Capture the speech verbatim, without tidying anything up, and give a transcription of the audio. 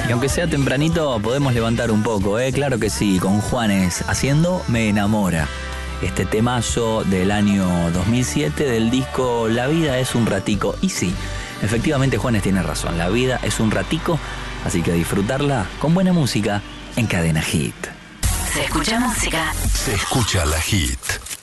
Y aunque sea tempranito, podemos levantar un poco, ¿eh? Claro que sí, con Juanes haciendo Me Enamora. Este temazo del año dos mil siete del disco La Vida es un Ratico. Y sí, efectivamente Juanes tiene razón, la vida es un ratico, así que disfrutarla con buena música en Cadena Hit. Se escucha música. Se escucha la Hit.